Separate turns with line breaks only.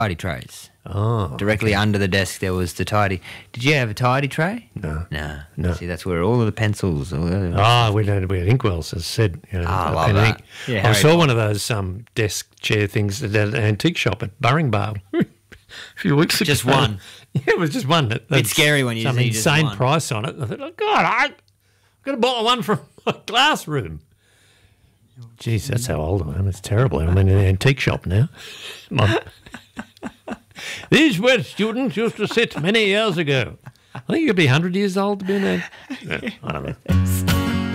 tidy trays.
Oh.
Directly under the desk there was the tidy. Did you have a tidy tray?
No.
No. See, that's where all of the pencils. We had
Inkwells, as said.
I love
pen and
that.
ink.
Yeah,
I
Harry
saw
Potter.
one of those desk chair things at an antique shop at Burringvale a few weeks ago.
Just one.
Yeah, it was just one.
Bit scary when you
some
see just
insane
one.
price on it. I thought, oh, God, I've got to buy one from my classroom. Jeez, that's how old I am. It's terrible. I'm in an antique shop now. These were students used to sit many years ago. I think you'd be 100 years old to be in there. I don't know.